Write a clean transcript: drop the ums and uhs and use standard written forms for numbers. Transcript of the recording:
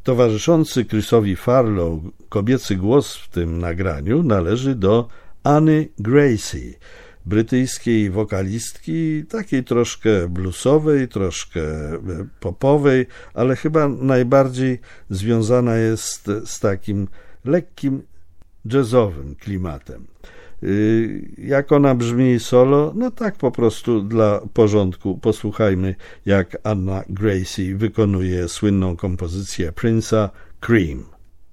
Towarzyszący Chrisowi Farlow kobiecy głos w tym nagraniu należy do Annie Gracie, brytyjskiej wokalistki, takiej troszkę bluesowej, troszkę popowej, ale chyba najbardziej związana jest z takim lekkim jazzowym klimatem. Jak ona brzmi solo? No tak po prostu dla porządku. Posłuchajmy, jak Anna Gracie wykonuje słynną kompozycję Prince'a Cream.